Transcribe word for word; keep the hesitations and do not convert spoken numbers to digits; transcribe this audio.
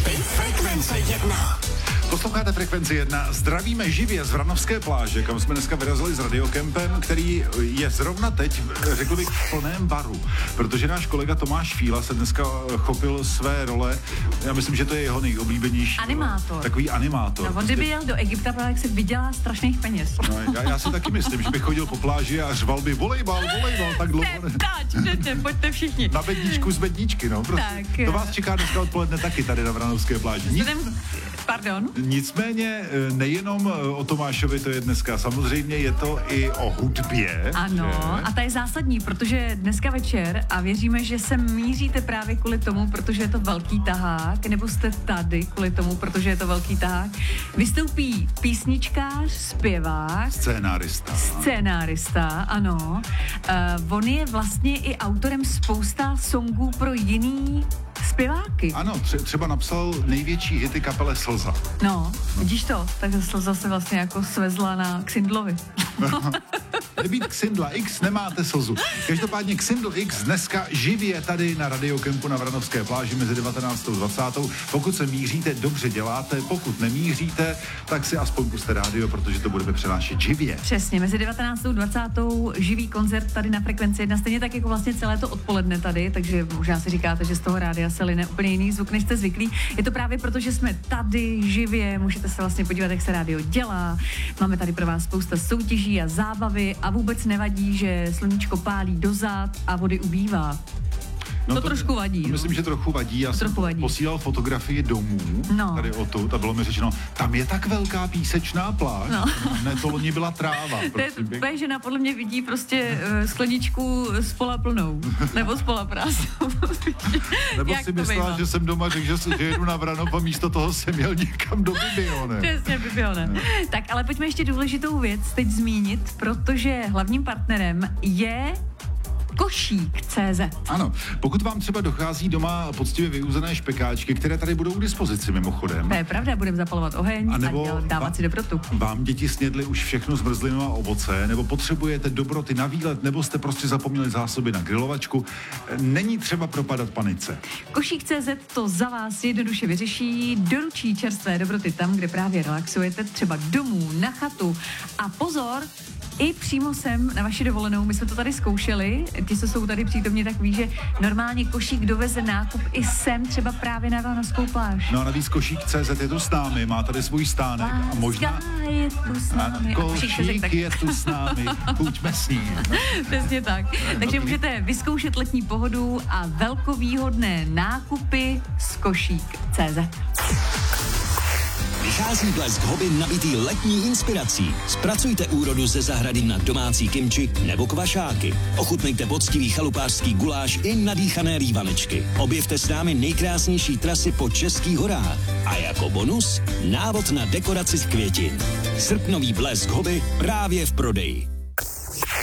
Frekvence jedna. Posloucháte Frekvenci jedna. Zdravíme živě z Vranovské pláže, kam jsme dneska vyrazili s Radiokempem, který je zrovna teď, řekl bych, v plném baru. Protože náš kolega Tomáš Fíla se dneska chopil své role. Já myslím, že to je jeho nejoblíbenější. Animátor. Takový animátor. No, on kdyby jel do Egypta, tak se vydělá strašných peněz. No, já, já si taky myslím, že bych chodil po pláži a řval by volejbal, volejbal, tak dlouho. Ne, táč, jdete, pojďte všichni. Na bedničku z bedničky, no. Prostě. Tak, to vás čeká dneska odpoledne taky tady na Vranovské pláži. Nic, Pardon? Nicméně nejenom o Tomášovi to je dneska, samozřejmě je to i o hudbě. Ano, že? a ta je zásadní, protože dneska večer a věříme, že se míříte právě kvůli tomu, protože je to velký tahák, nebo jste tady kvůli tomu, protože je to velký tahák, vystoupí písničkář, zpěvák, Scénárista. Scénárista, ano. Uh, on je vlastně i autorem spousta songů pro jiný zpěváky. Ano, tře- třeba napsal největší hity kapele Slza. No, vidíš to? Takže Slza se vlastně jako svezla na Xindlovi. Nebýt Xindla X, nemáte slzu. Každopádně Xindl X dneska živě tady na Radiokempu na Vranovské pláži mezi devatenáctou a dvacátou Pokud se míříte, dobře děláte, pokud nemíříte, tak si aspoň puste rádio, protože to budeme přenášet živě. Přesně, mezi devatenáctou a dvacátou živý koncert tady na Frekvenci jedna, stejně tak jako vlastně celé to odpoledne tady, takže možná si říkáte, že z toho rádia se line úplně jiný zvuk, než jste zvyklí. Je to právě proto, že jsme tady živě, můžete se vlastně podívat, jak se rádio dělá. Máme tady pro vás spousta soutěží a zábavy a vůbec nevadí, že sluníčko pálí dozad a vody ubývá. No to, to trošku vadí. To myslím, že trochu vadí. Já to jsem vadí. posílal fotografii domů, no. tady odtud, a bylo mi řečeno, tam je tak velká písečná pláž. No. Ne, to loni byla tráva. To je žena podle mě vidí prostě uh, skleničku z pola plnou. Nebo z pola prázdnou. Nebo si myslela, že jsem doma řekl, že, že jedu na Vranov a místo toho jsem jel někam do Bibione. Přesně, Bibione. No. Tak ale pojďme ještě důležitou věc teď zmínit, protože hlavním partnerem je Košík tečka cé zet. Ano, pokud vám třeba dochází doma poctivě vyuzené špekáčky, které tady budou k dispozici mimochodem. To je pravda, budeme zapalovat oheň a, nebo a dávat vám, si do protu. Vám děti snědly už všechno zmrzlinu a ovoce, nebo potřebujete dobroty na výlet, nebo jste prostě zapomněli zásoby na grilovačku, není třeba propadat panice. Košík tečka cé zet to za vás jednoduše vyřeší, doručí čerstvé dobroty tam, kde právě relaxujete, třeba domů, na chatu. A pozor, i přímo sem na vaši dovolenou, my jsme to tady zkoušeli, ti, co jsou tady přítomně, tak ví, že normálně Košík doveze nákup i sem, třeba právě na Vranovskou pláž. No a navíc Košík tečka cé zet je tu s námi, má tady svůj stánek a možná... je tu s námi. Košík je tu s námi, buďme s ním. Přesně tak. Takže můžete vyzkoušet letní pohodu a velkovýhodné nákupy z Košík tečka cé zet. Vychází Blesk hobby nabitý letní inspirací. Zpracujte úrodu ze zahrady na domácí kimči nebo kvašáky. Ochutnejte poctivý chalupářský guláš i nadýchané rývanečky. Objevte s námi nejkrásnější trasy po českých horách. A jako bonus návod na dekoraci z květin. Srpnový Blesk hobby právě v prodeji.